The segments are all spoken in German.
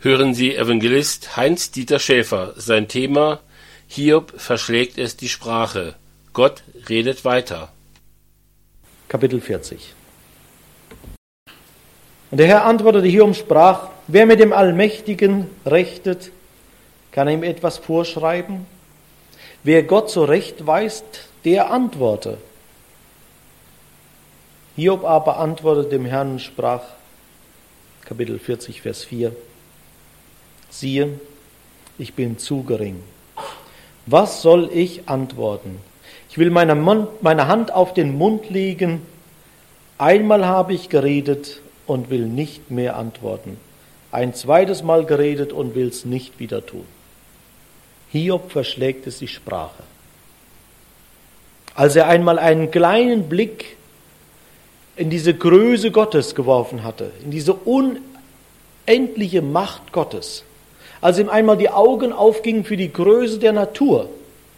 Hören Sie Evangelist Heinz-Dieter Schäfer. Sein Thema: Hiob verschlägt es die Sprache. Gott redet weiter. Kapitel 40. Und der Herr antwortete Hiob und sprach: Wer mit dem Allmächtigen rechtet, kann er ihm etwas vorschreiben? Wer Gott zurechtweist, der antworte. Hiob aber antwortete dem Herrn und sprach, Kapitel 40, Vers 4, siehe, ich bin zu gering. Was soll ich antworten? Ich will meine Hand auf den Mund legen. Einmal habe ich geredet und will nicht mehr antworten. Ein zweites Mal geredet und will es nicht wieder tun. Hiob verschlägt es die Sprache. Als er einmal einen kleinen Blick in diese Größe Gottes geworfen hatte, in diese unendliche Macht Gottes, als ihm einmal die Augen aufgingen für die Größe der Natur,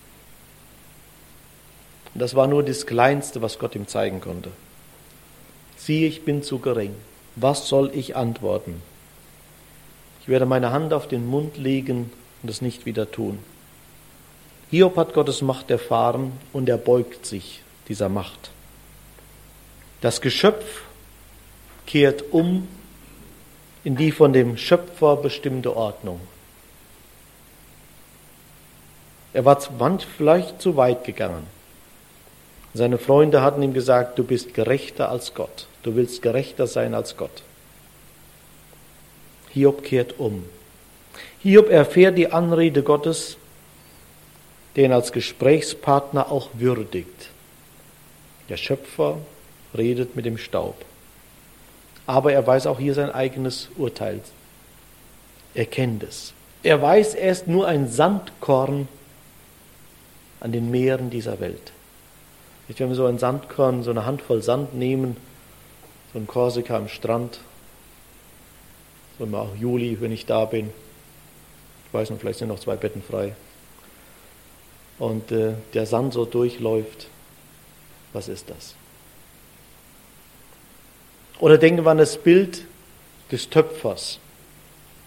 und das war nur das Kleinste, was Gott ihm zeigen konnte. Siehe, ich bin zu gering. Was soll ich antworten? Ich werde meine Hand auf den Mund legen und es nicht wieder tun. Hiob hat Gottes Macht erfahren und er beugt sich dieser Macht. Das Geschöpf kehrt um in die von dem Schöpfer bestimmte Ordnung. Er war vielleicht zu weit gegangen. Seine Freunde hatten ihm gesagt, du bist gerechter als Gott. Du willst gerechter sein als Gott. Hiob kehrt um. Hiob erfährt die Anrede Gottes, der ihn als Gesprächspartner auch würdigt. Der Schöpfer redet mit dem Staub. Aber er weiß auch hier sein eigenes Urteil. Er kennt es. Er weiß, er ist nur ein Sandkorn an den Meeren dieser Welt. Wenn wir so ein Sandkorn, so eine Handvoll Sand nehmen, so ein Korsika am Strand, so im Juli, wenn ich da bin, ich weiß noch, vielleicht sind noch 2 Betten frei, und der Sand so durchläuft, was ist das? Oder denken wir an das Bild des Töpfers.